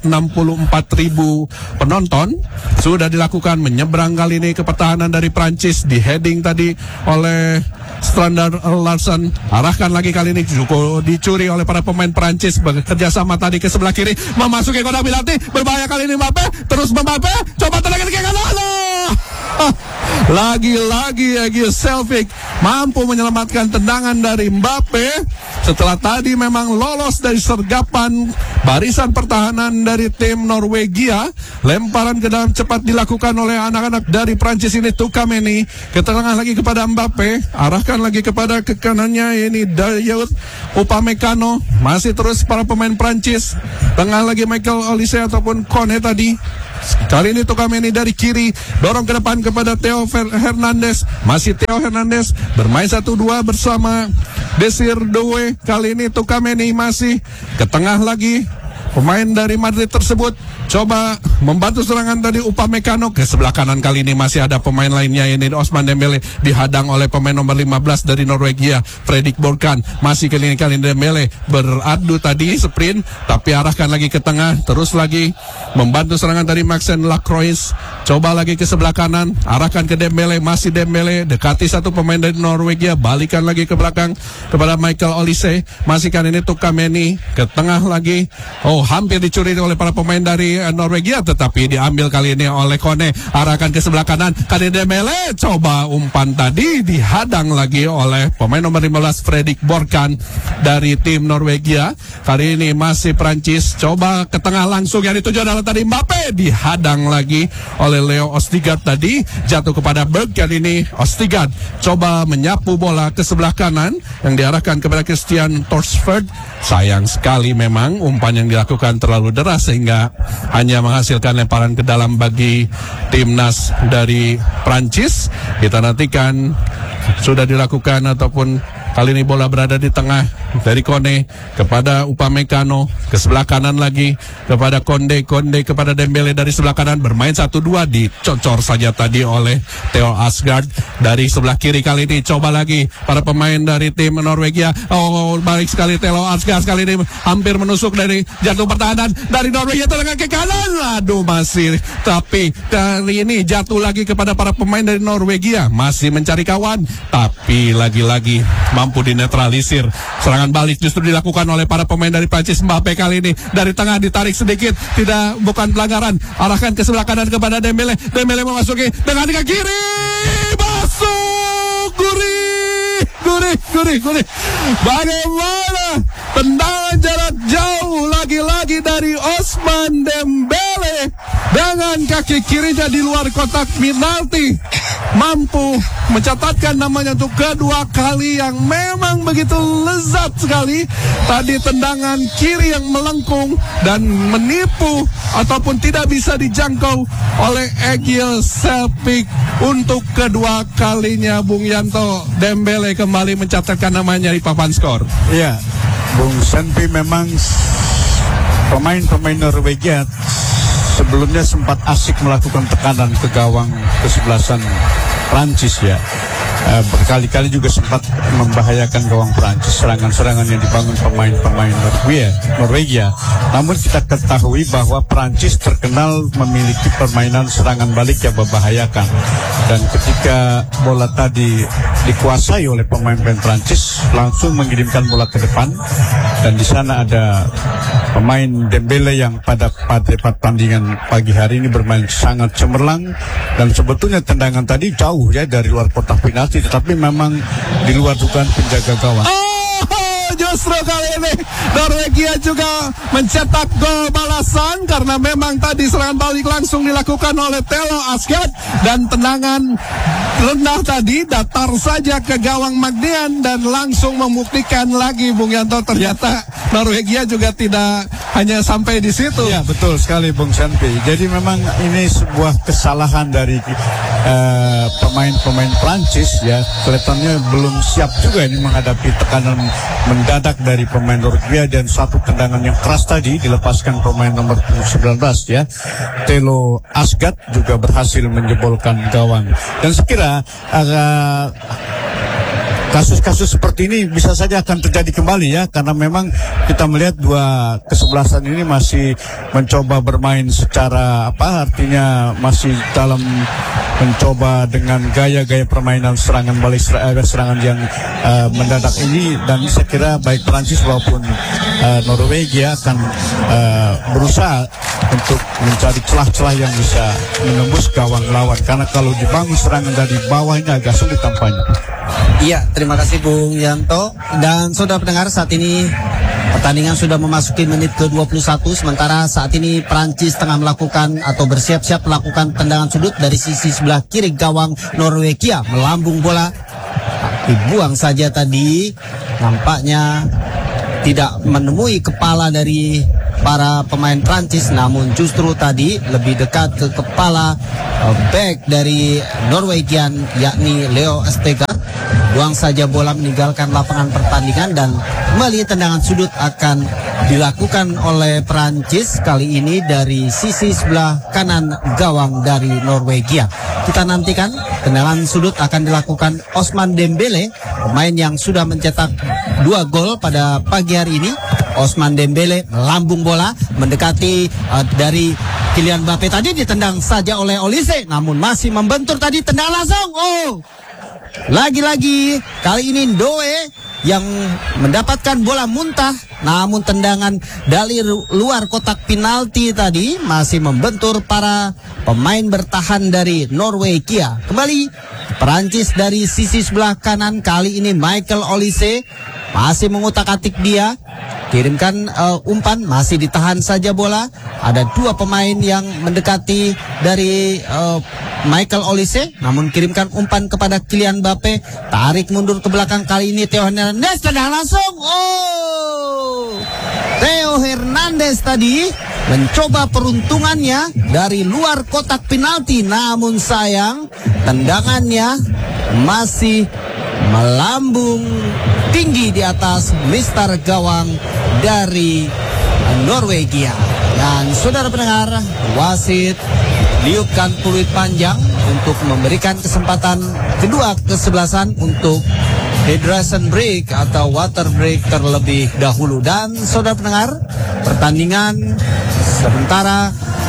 64.000 penonton. Sudah dilakukan menyeberang kali ini ke pertahanan dari Prancis, di heading tadi oleh Strand Larsen. Arahkan lagi kali ini cukup dicuri oleh para pemain Prancis, bekerja sama tadi ke sebelah kiri, memasuki kotak penalti. Berbahaya kali ini Mbappe, terus Mbappe coba tendangan ke kanan. Lagi-lagi Egil Selvik mampu menyelamatkan tendangan dari Mbappe setelah tadi memang lolos dari sergapan barisan pertahanan dari tim Norwegia. Lemparan ke dalam cepat dilakukan oleh anak-anak dari Prancis ini. Tukameni ke tengah lagi kepada Mbappe, arahkan lagi kepada ke kanannya ini Dayot Upamecano. Masih terus para pemain Prancis, tengah lagi Michael Olise ataupun Kone tadi. Kali ini Tukameni dari kiri, dorong ke depan kepada Theo Hernandez. Masih Theo Hernandez bermain 1-2 bersama Desir Dowe. Kali ini Tukameni masih ke tengah lagi. Pemain dari Madrid tersebut coba membantu serangan tadi Upamecano. Ke sebelah kanan kali ini masih ada pemain lainnya, ini Ousmane Dembele, dihadang oleh pemain nomor 15 dari Norwegia, Fredrik Borkan. Masih kali ini Dembele beradu tadi sprint, tapi arahkan lagi ke tengah, terus lagi membantu serangan dari Maxen Lacroix. Coba lagi ke sebelah kanan, arahkan ke Dembele, masih Dembele, dekati satu pemain dari Norwegia, balikan lagi ke belakang kepada Michael Olise. Masih kali ini Tukameni ke tengah lagi. Hampir dicuri oleh para pemain dari Norwegia, tetapi diambil kali ini oleh Kone. Arahkan ke sebelah kanan, kali Dembele coba umpan tadi, dihadang lagi oleh pemain nomor 15 Fredrik Borkan dari tim Norwegia. Kali ini masih Prancis, coba ke tengah langsung, yang dituju adalah tadi Mbappe, dihadang lagi oleh Leo Ostigard tadi, jatuh kepada Berg. Kali ini Ostigard coba menyapu bola ke sebelah kanan yang diarahkan kepada Christian Torsford. Sayang sekali memang umpan yang dilakukan terlalu deras sehingga hanya menghasilkan lemparan ke dalam bagi timnas dari Prancis. Kita nantikan sudah dilakukan ataupun kali ini bola berada di tengah dari Kone kepada Upamecano, ke sebelah kanan lagi kepada Konde kepada Dembele dari sebelah kanan, bermain 1-2, dicocor saja tadi oleh Theo Asgard dari sebelah kiri. Kali ini coba lagi para pemain dari tim Norwegia. Balik sekali Theo Asgard, kali ini hampir menusuk dari jatuh pertahanan dari Norwegia, tengah ke kanan, masih, tapi kali ini jatuh lagi kepada para pemain dari Norwegia, masih mencari kawan, tapi lagi-lagi mampu dinetralisir. Serangan balik justru dilakukan oleh para pemain dari Prancis. Mbappe kali ini dari tengah ditarik sedikit, bukan pelanggaran. Arahkan ke sebelah kanan kepada Dembele. Dembele memasuki dengan ke kiri, masuk, gurih. Bagaimana tendangan jarak jauh lagi-lagi dari Ousmane Dembele dengan kaki kirinya di luar kotak penalti, mampu mencatatkan namanya untuk kedua kali yang memang begitu lezat sekali. Tadi tendangan kiri yang melengkung dan menipu ataupun tidak bisa dijangkau oleh Egil Selvik. Untuk kedua kalinya Bung Yanto, Dembele kembali mencatatkan namanya di papan skor. Iya, Bung Sanpi, memang pemain-pemain Norwegia sebelumnya sempat asik melakukan tekanan ke gawang kesebelasan Prancis ya. Berkali-kali juga sempat membahayakan gawang Prancis, serangan-serangan yang dibangun pemain-pemain Norwegia. Namun kita ketahui bahwa Prancis terkenal memiliki permainan serangan balik yang membahayakan. Dan ketika bola tadi dikuasai oleh pemain-pemain Prancis, langsung mengirimkan bola ke depan. Dan di sana ada pemain Dembele yang pada pertandingan pagi hari ini bermain sangat cemerlang. Dan sebetulnya tendangan tadi jauh ya dari luar kotak penalti, tetapi memang di luar dugaan penjaga gawang. Justru kali ini Norwegia juga mencetak gol balasan karena memang tadi serangan balik langsung dilakukan oleh Theo Asgard dan tendangan rendah tadi datar saja ke gawang Magnian dan langsung membuktikan lagi Bung Yanto ternyata Norwegia juga tidak hanya sampai di situ. Ya, betul sekali Bung Sanpi. Jadi memang ini sebuah kesalahan dari pemain-pemain Prancis ya. Kelihatannya belum siap juga ini menghadapi tekanan mendadak dari pemain Norwegia, dan satu tendangan yang keras tadi dilepaskan pemain nomor 19 ya. Theo Asgard juga berhasil menjebolkan gawang. Dan sekira kasus-kasus seperti ini bisa saja akan terjadi kembali ya, karena memang kita melihat dua kesebelasan ini masih mencoba bermain secara artinya masih dalam mencoba dengan gaya-gaya permainan serangan balik, serangan yang mendadak ini. Dan saya kira baik Prancis maupun Norwegia akan berusaha untuk mencari celah-celah yang bisa menembus gawang lawan, karena kalau dibangun serangan dari bawah ini agak sulit tampaknya. Iya, terima kasih Bung Yanto. Dan saudara pendengar, saat ini pertandingan sudah memasuki menit ke-21. Sementara saat ini Prancis tengah melakukan atau bersiap-siap melakukan tendangan sudut dari sisi sebelah kiri gawang Norwegia. Melambung bola, dibuang saja tadi. Nampaknya tidak menemui kepala dari para pemain Prancis, namun justru tadi lebih dekat ke kepala back dari Norwegian yakni Leo Estega. Buang saja bola meninggalkan lapangan pertandingan dan kembali tendangan sudut akan dilakukan oleh Prancis, kali ini dari sisi sebelah kanan gawang dari Norwegia. Kita nantikan tendangan sudut akan dilakukan Ousmane Dembele, pemain yang sudah mencetak 2 gol pada pagi hari ini. Ousmane Dembele melambung bola mendekati dari Kylian Mbappe, tadi ditendang saja oleh Olise, namun masih membentur tadi, tendangan langsung. Lagi-lagi kali ini Ndoe yang mendapatkan bola muntah, namun tendangan dari luar kotak penalti tadi masih membentur para pemain bertahan dari Norwegia. Kembali Perancis dari sisi sebelah kanan, kali ini Michael Olise masih mengutak-atik dia. Kirimkan umpan, masih ditahan saja bola. Ada 2 pemain yang mendekati dari Michael Olise, namun kirimkan umpan kepada Kylian Mbappe. Tarik mundur ke belakang, kali ini Theo Hernandez, tendangan langsung. Theo Hernandez tadi mencoba peruntungannya dari luar kotak penalti, namun sayang tendangannya masih melambung tinggi di atas mister gawang dari Norwegia. Dan saudara pendengar, wasit liupkan peluit panjang untuk memberikan kesempatan kedua kesebelasan untuk hydration break atau water break terlebih dahulu. Dan saudara pendengar, pertandingan sementara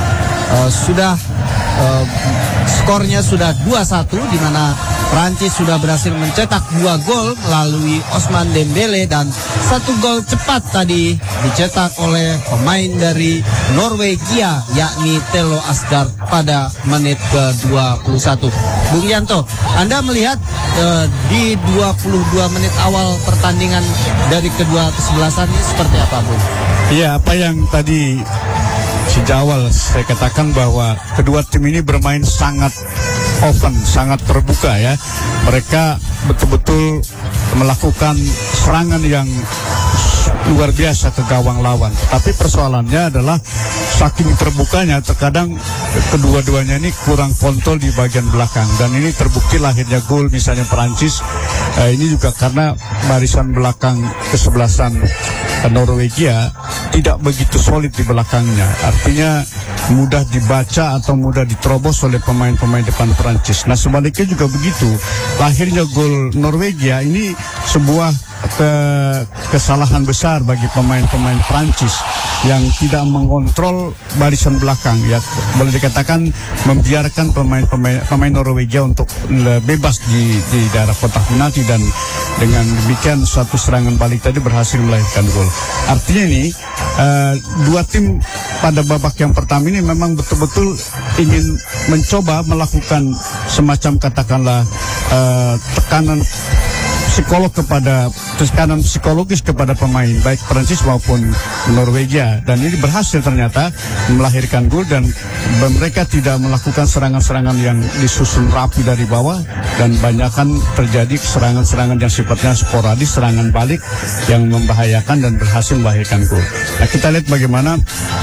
skornya sudah 2-1, di mana Prancis sudah berhasil mencetak 2 gol melalui Ousmane Dembele, dan 1 gol cepat tadi dicetak oleh pemain dari Norwegia yakni Telo Asgard pada menit ke-21. Bung Yanto, Anda melihat di 22 menit awal pertandingan dari kedua kesebelasan ini seperti apa, Bung? Iya, apa yang tadi sejak awal saya katakan bahwa kedua tim ini bermain sangat open, sangat terbuka ya. Mereka betul-betul melakukan serangan yang luar biasa ke gawang lawan. Tapi persoalannya adalah saking terbukanya terkadang kedua-duanya ini kurang kontrol di bagian belakang, dan ini terbukti lahirnya gol misalnya Perancis. Ini juga karena barisan belakang kesebelasan Norwegia tidak begitu solid di belakangnya, artinya mudah dibaca atau mudah diterobos oleh pemain-pemain depan Perancis. Nah, sebaliknya juga begitu. Lahirnya gol Norwegia ini sebuah kesalahan besar bagi pemain-pemain Prancis yang tidak mengontrol barisan belakang, ya boleh dikatakan membiarkan pemain Norwegia untuk bebas di daerah kotak penalti, dan dengan demikian suatu serangan balik tadi berhasil melahirkan gol. Artinya ini dua tim pada babak yang pertama ini memang betul-betul ingin mencoba melakukan semacam katakanlah tekanan psikologis kepada pemain baik Prancis maupun Norwegia, dan ini berhasil ternyata melahirkan gol, dan mereka tidak melakukan serangan-serangan yang disusun rapi dari bawah, dan banyakkan terjadi serangan-serangan yang sifatnya sporadis, serangan balik yang membahayakan dan berhasil melahirkan gol. Nah, kita lihat bagaimana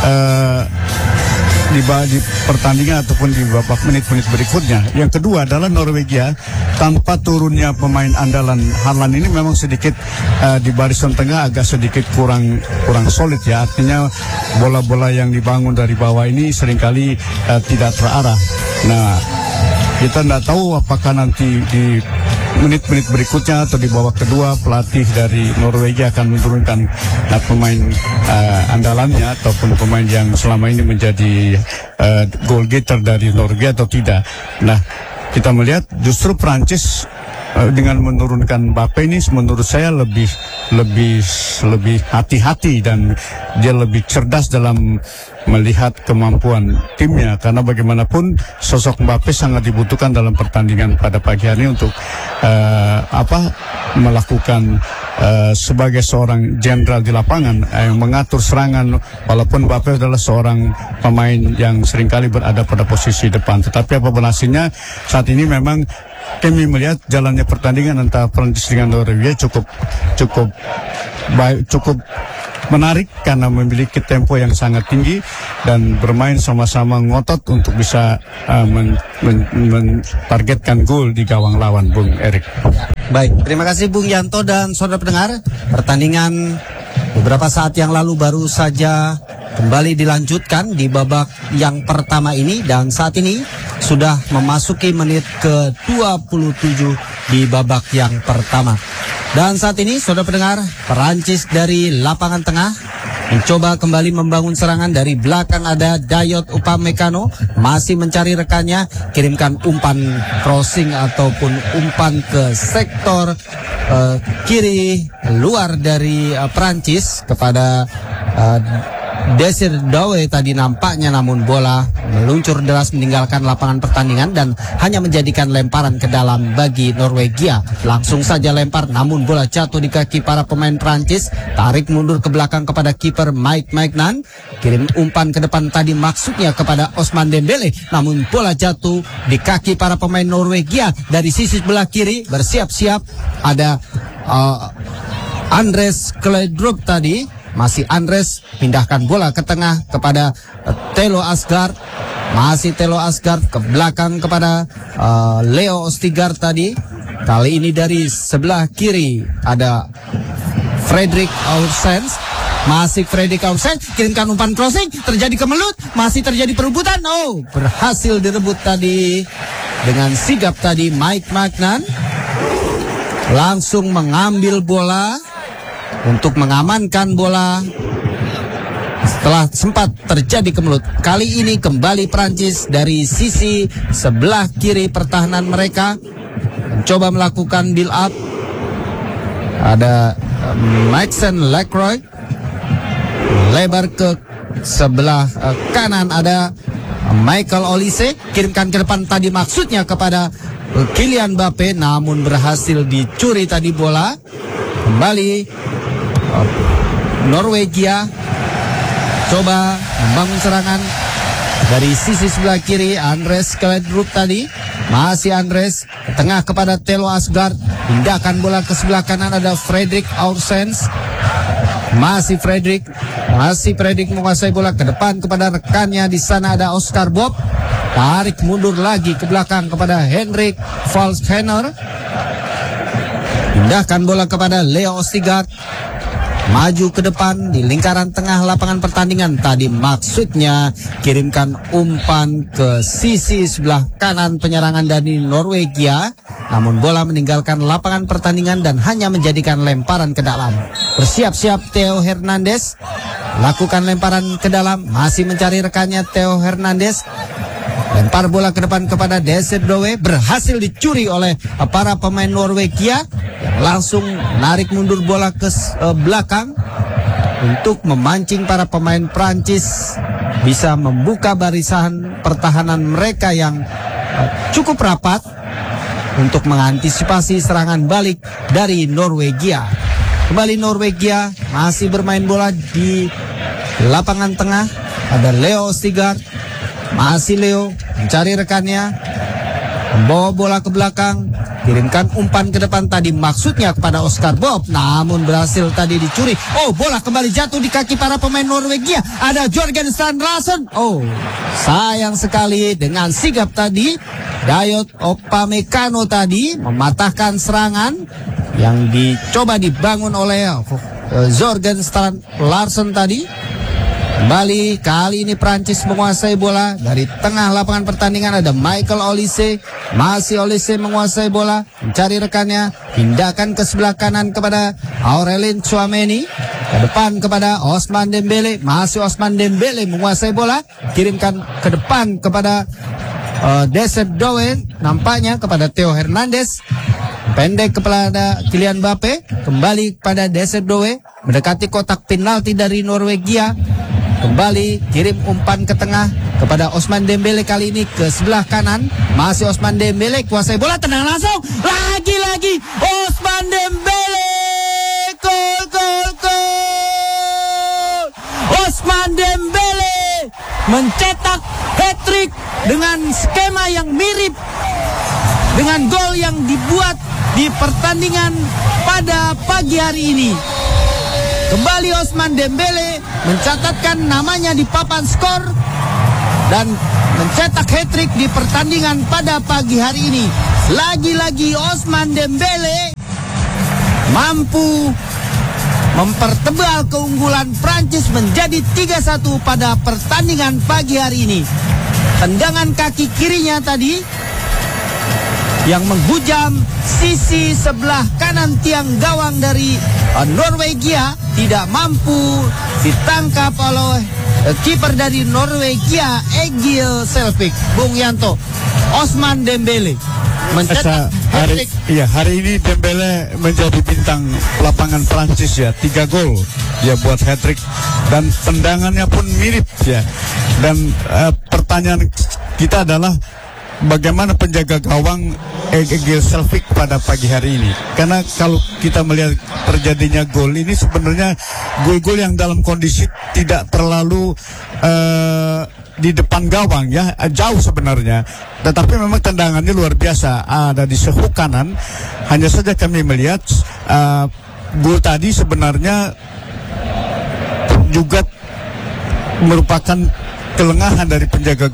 di pertandingan ataupun di babak menit-menit berikutnya. Yang kedua adalah Norwegia tanpa turunnya pemain andalan Haaland ini memang sedikit di barisan tengah agak sedikit kurang solid ya. Artinya bola-bola yang dibangun dari bawah ini seringkali tidak terarah. Nah, kita tidak tahu apakah nanti di menit-menit berikutnya atau di babak kedua pelatih dari Norwegia akan menurunkan pemain andalannya ataupun pemain yang selama ini menjadi goal getter dari Norwegia atau tidak. Nah, kita melihat justru Prancis dengan menurunkan Mbappe ini menurut saya lebih hati-hati, dan dia lebih cerdas dalam melihat kemampuan timnya, karena bagaimanapun sosok Mbappe sangat dibutuhkan dalam pertandingan pada pagi hari ini untuk melakukan sebagai seorang jenderal di lapangan yang mengatur serangan, walaupun Mbappe adalah seorang pemain yang seringkali berada pada posisi depan. Tetapi apapun hasilnya saat ini memang kami melihat jalannya pertandingan antara Prancis dengan Norwegia cukup baik, cukup menarik karena memiliki tempo yang sangat tinggi dan bermain sama-sama ngotot untuk bisa mentargetkan gol di gawang lawan, Bung Erik. Baik, terima kasih Bung Yanto dan saudara pendengar. Pertandingan beberapa saat yang lalu baru saja kembali dilanjutkan di babak yang pertama ini, dan saat ini sudah memasuki menit ke-27 di babak yang pertama. Dan saat ini saudara pendengar, Perancis dari lapangan tengah mencoba kembali membangun serangan. Dari belakang ada Dayot Upamecano, masih mencari rekannya, kirimkan umpan crossing ataupun umpan ke sektor kiri luar dari Perancis kepada Desir Doué tadi nampaknya, namun bola meluncur deras meninggalkan lapangan pertandingan dan hanya menjadikan lemparan ke dalam bagi Norwegia. Langsung saja lempar, namun bola jatuh di kaki para pemain Prancis. Tarik mundur ke belakang kepada kiper Mike Maignan, kirim umpan ke depan tadi maksudnya kepada Ousmane Dembélé, namun bola jatuh di kaki para pemain Norwegia. Dari sisi sebelah kiri bersiap-siap ada Andres Kleedrup tadi. Masih Andres, pindahkan bola ke tengah kepada Thelo Asgard. Masih Thelo Asgard ke belakang kepada Leo Østigard tadi. Kali ini dari sebelah kiri ada Fredrik Aursens. Masih Fredrik Aursens, kirimkan umpan crossing, terjadi kemelut, masih terjadi perebutan. Oh, berhasil direbut tadi dengan sigap tadi Mike Maignan. Langsung mengambil bola untuk mengamankan bola setelah sempat terjadi kemelut. Kali ini kembali Prancis dari sisi sebelah kiri pertahanan mereka mencoba melakukan build up. Ada Maxen Lacroix, lebar ke sebelah kanan ada Michael Olise, kirimkan ke depan tadi maksudnya kepada Kylian Mbappe, namun berhasil dicuri tadi bola. Kembali Norwegia coba membangun serangan dari sisi sebelah kiri. Andres Kleedrup tadi, masih Andres ke tengah kepada Thelo Asgard, pindahkan bola ke sebelah kanan ada Fredrik Aursens. Masih Fredrik menguasai bola ke depan kepada rekannya. Di sana ada Oscar Bob, tarik mundur lagi ke belakang kepada Henrik Valskenner, pindahkan bola kepada Leo Østigard, maju ke depan di lingkaran tengah lapangan pertandingan. Tadi maksudnya kirimkan umpan ke sisi sebelah kanan penyerangan dari Norwegia, namun bola meninggalkan lapangan pertandingan dan hanya menjadikan lemparan ke dalam. Bersiap-siap Theo Hernandez, lakukan lemparan ke dalam, masih mencari rekannya Theo Hernandez. Lempar bola ke depan kepada Desir Doué, berhasil dicuri oleh para pemain Norwegia yang langsung narik mundur bola ke belakang untuk memancing para pemain Prancis bisa membuka barisan pertahanan mereka yang cukup rapat untuk mengantisipasi serangan balik dari Norwegia. Kembali Norwegia masih bermain bola di lapangan tengah. Ada Leo Østigard, masih Leo mencari rekannya, membawa bola ke belakang, kirimkan umpan ke depan tadi maksudnya kepada Oscar Bob, namun berhasil tadi dicuri. Oh, bola kembali jatuh di kaki para pemain Norwegia. Ada Jørgen Strand Larsen. Oh, sayang sekali dengan sigap tadi Dayot Upamecano tadi mematahkan serangan yang dicoba dibangun oleh Jørgen Strand Larsen tadi. Kembali kali ini Prancis menguasai bola dari tengah lapangan pertandingan. Ada Michael Olise, masih Olise menguasai bola, mencari rekannya, pindahkan ke sebelah kanan kepada Aurelien Tchouameni, ke depan kepada Ousmane Dembélé, masih Ousmane Dembélé menguasai bola, kirimkan ke depan kepada Desir Doué, nampaknya kepada Theo Hernandez, pendek kepada Kylian Mbappe, kembali kepada Desir Doué, mendekati kotak penalti dari Norwegia. Kembali kirim umpan ke tengah kepada Ousmane Dembélé, kali ini ke sebelah kanan. Masih Ousmane Dembélé kuasai bola, tenang langsung. Lagi-lagi Ousmane Dembélé. Gol. Ousmane Dembélé mencetak hat-trick dengan skema yang mirip dengan gol yang dibuat di pertandingan pada pagi hari ini. Kembali Ousmane Dembele mencatatkan namanya di papan skor dan mencetak hat-trick di pertandingan pada pagi hari ini. Lagi-lagi Ousmane Dembele mampu mempertebal keunggulan Prancis menjadi 3-1 pada pertandingan pagi hari ini. Tendangan kaki kirinya tadi yang menghujam sisi sebelah kanan tiang gawang dari Norwegia tidak mampu ditangkap oleh kiper dari Norwegia Egil Selvik. Bung Yanto, Ousmane Dembele mencetak hari ini Dembele menjadi bintang lapangan Prancis ya, 3 gol dia buat hat-trick dan tendangannya pun mirip ya. Dan pertanyaan kita adalah bagaimana penjaga gawang Egil Selvik pada pagi hari ini? Karena kalau kita melihat terjadinya gol ini sebenarnya gol-gol yang dalam kondisi tidak terlalu di depan gawang ya, jauh sebenarnya. Tetapi memang tendangannya luar biasa, ada di sehu kanan. Hanya saja kami melihat gol tadi sebenarnya juga merupakan kelengahan dari penjaga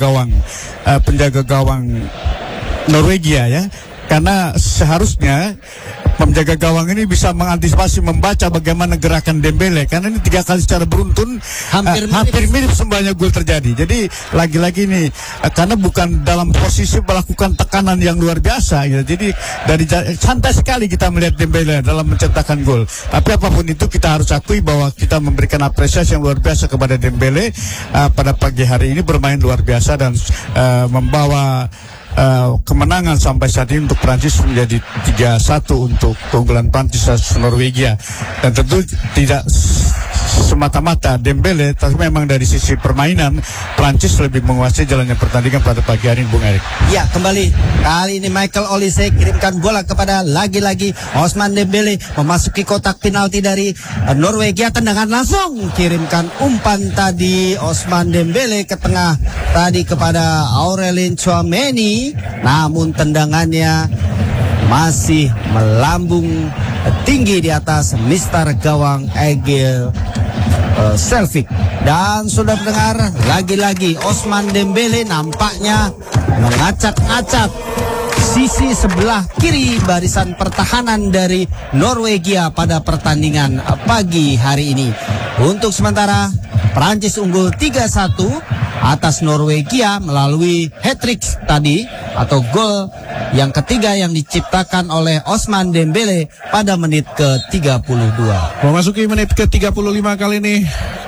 gawang Norwegia ya, karena seharusnya penjaga gawang ini bisa mengantisipasi, membaca bagaimana gerakan Dembele, karena ini 3 kali secara beruntun hampir mirip semuanya gol terjadi. Jadi lagi-lagi ini karena bukan dalam posisi melakukan tekanan yang luar biasa ya, jadi dari santai sekali kita melihat Dembele dalam mencetakkan gol. Tapi apapun itu kita harus akui bahwa kita memberikan apresiasi yang luar biasa kepada Dembele pada pagi hari ini, bermain luar biasa dan membawa kemenangan sampai saat ini untuk Prancis menjadi 3-1 untuk keunggulan Prancis atas Norwegia. Dan tentu tidak semata-mata Dembele, tapi memang dari sisi permainan Prancis lebih menguasai jalannya pertandingan pada pagi hari ini, Bung Erik. Ya, kembali kali ini Michael Olise kirimkan bola kepada lagi-lagi Ousmane Dembele memasuki kotak penalti dari Norwegia. Tendangan langsung kirimkan umpan tadi Ousmane Dembele ke tengah tadi kepada Aurelien Tchouameni, namun tendangannya masih melambung tinggi di atas mister gawang Egil Selvik. Dan sudah mendengar, lagi-lagi Ousmane Dembele nampaknya mengacak-acak sisi sebelah kiri barisan pertahanan dari Norwegia pada pertandingan pagi hari ini. Untuk sementara Prancis unggul 3-1 atas Norwegia melalui hat-trick tadi atau gol yang ketiga yang diciptakan oleh Ousmane Dembele pada menit ke-32. Memasuki menit ke-35 kali ini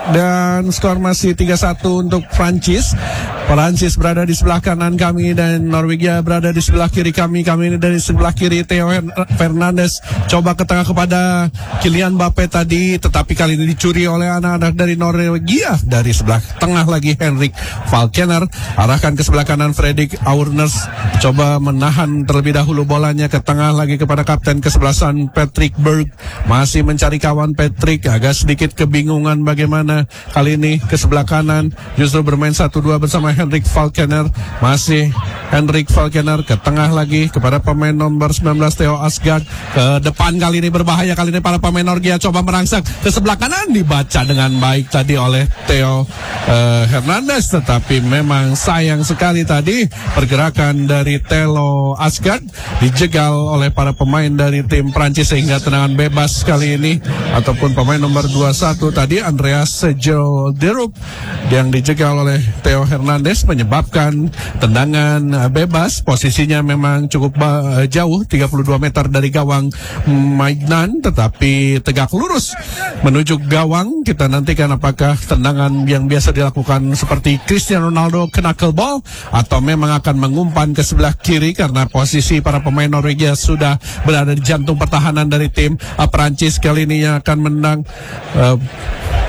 dan skor masih 3-1 untuk Prancis. Prancis berada di sebelah kanan kami dan Norwegia berada di sebelah kiri kami. Kami ini dari sebelah kiri Theo Fernandes coba ke tengah kepada Kylian Mbappe tadi, tetapi kali ini dicuri oleh anak-anak dari Norwegia. Dari sebelah tengah lagi Henrik Falkener arahkan ke sebelah kanan. Fredrik Aurners coba menahan terlebih dahulu bolanya ke tengah lagi kepada kapten kesebelasan Patrick Berg, masih mencari kawan. Patrick agak sedikit kebingungan bagaimana kali ini ke sebelah kanan, justru bermain 1-2 bersama Henrik Falkener. Masih Henrik Falkener ke tengah lagi kepada pemain nomor 19 Theo Asgard. Ke depan kali ini berbahaya, kali ini para pemain Norwegia coba merangsek ke sebelah kanan, dibaca dengan baik tadi oleh Theo Hernandez, tetapi memang sayang sekali tadi pergerakan dari Theo Asgard dijegal oleh para pemain dari tim Prancis sehingga tendangan bebas kali ini ataupun pemain nomor 21 tadi Andreas Gelderup yang dijegal oleh Theo Hernandez menyebabkan tendangan bebas. Posisinya memang cukup jauh, 32 meter dari gawang Maignan, tetapi tegak lurus menuju gawang. Kita nantikan apakah tendangan yang biasa dilakukan seperti Cristiano Ronaldo ke knuckleball atau memang akan mengumpan ke sebelah kiri, karena posisi para pemain Norwegia sudah berada di jantung pertahanan dari tim Prancis. Kali ini yang akan menang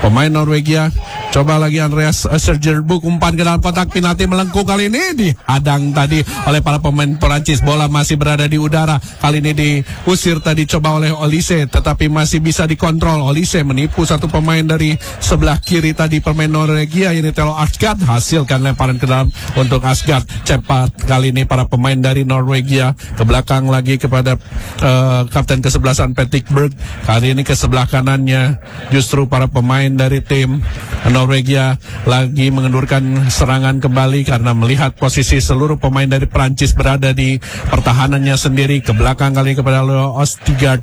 pemain Norwegia. Coba lagi Andreas Sergerbu, umpan ke dalam kotak penalti melengkung, kali ini dihadang tadi oleh para pemain Perancis. Bola masih berada di udara, kali ini diusir tadi coba oleh Olise, tetapi masih bisa dikontrol. Olise menipu satu pemain dari sebelah kiri tadi pemain Norwegia, ini Telo Asgard, hasilkan lemparan ke dalam untuk Asgard. Cepat kali ini para pemain dari Norwegia ke belakang lagi kepada kapten kesebelasan Patrick Berg. Kali ini ke sebelah kanannya justru para pemain dari tim Norwegia lagi mengendurkan serangan kembali karena melihat posisi seluruh pemain dari Prancis berada di pertahanannya sendiri. Ke belakang kali kepada Leo Ostigard.